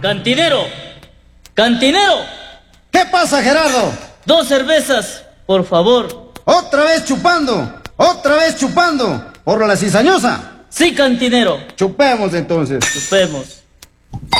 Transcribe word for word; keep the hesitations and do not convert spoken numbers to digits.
Cantinero, cantinero. ¿Qué pasa, Gerardo? Dos cervezas, por favor. Otra vez chupando, otra vez chupando, por la cizañosa. Sí, cantinero. Chupemos entonces. Chupemos.